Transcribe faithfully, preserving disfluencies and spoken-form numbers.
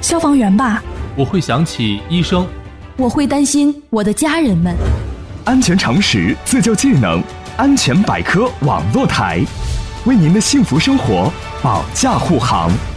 消防员吧。 我会想起医生。 我会担心我的家人们。 安全常识，自救技能，安全百科网络台，为您的幸福生活保驾护航。